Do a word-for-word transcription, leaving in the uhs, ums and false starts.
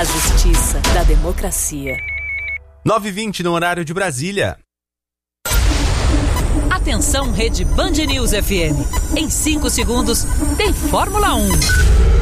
A justiça da democracia. nove e vinte no horário de Brasília. Atenção, Rede Band News F M. Em cinco segundos, tem Fórmula um.